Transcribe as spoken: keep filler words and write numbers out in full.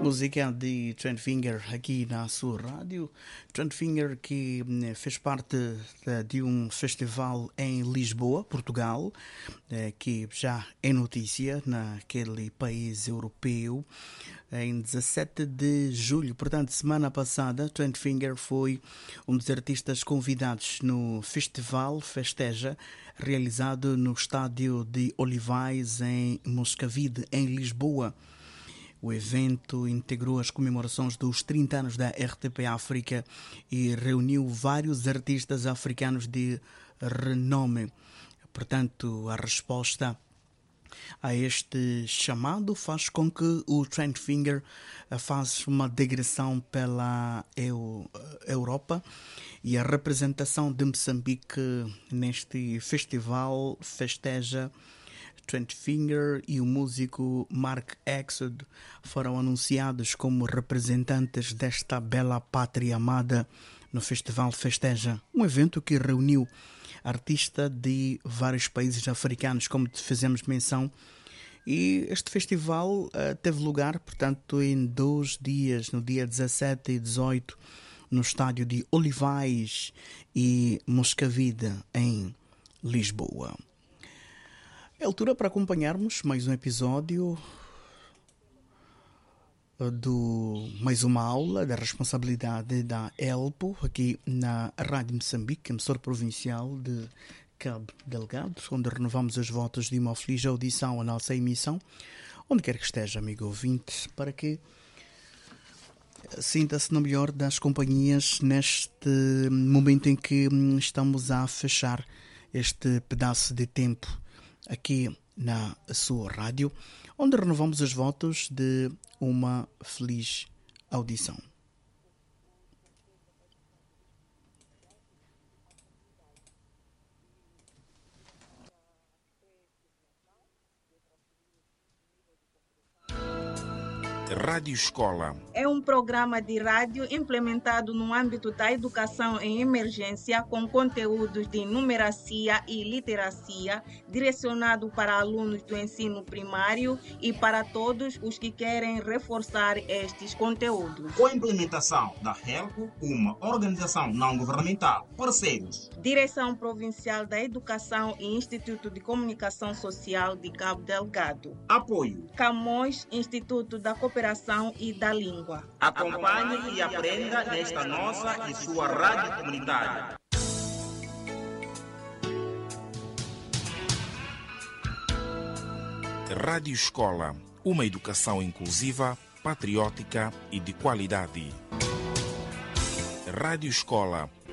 Música de Trent Finger aqui na sua rádio. Trent Finger que fez parte de, de um festival em Lisboa, Portugal, que já é notícia naquele país europeu. Em dezassete de julho, portanto, semana passada, Trent Finger foi um dos artistas convidados no festival Festeja, realizado no estádio de Olivais, em Moscavide, em Lisboa. O evento integrou as comemorações dos trinta anos da R T P África e reuniu vários artistas africanos de renome. Portanto, a resposta a este chamado faz com que o Trent Finger faça uma digressão pela Europa e a representação de Moçambique neste festival festeja. Trent Finger e o músico Mark Exod foram anunciados como representantes desta bela pátria amada no Festival Festeja, um evento que reuniu artistas de vários países africanos, como fizemos menção, e este festival uh, teve lugar, portanto, em dois dias, no dia dezassete e dezoito, no estádio de Olivais e Moscavide, em Lisboa. É altura para acompanharmos mais um episódio do mais uma aula da responsabilidade da ELPO aqui na Rádio Moçambique, emissora provincial de Cabo Delgado, onde renovamos os votos de uma feliz audição à nossa emissão, onde quer que esteja, amigo ouvinte, para que sinta-se no melhor das companhias neste momento em que estamos a fechar este pedaço de tempo aqui na sua rádio, onde renovamos os votos de uma feliz audição. Rádio Escola é um programa de rádio implementado no âmbito da educação em emergência com conteúdos de numeracia e literacia, direcionado para alunos do ensino primário e para todos os que querem reforçar estes conteúdos. Com a implementação da HELPO, uma organização não-governamental, parceiros. Direção Provincial da Educação e Instituto de Comunicação Social de Cabo Delgado. Apoio. Camões, Instituto da Cooperação e da Língua. Acompanhe e aprenda nesta nossa e sua rádio comunitária. Rádio Escola, uma educação inclusiva, patriótica e de qualidade. Rádio Escola,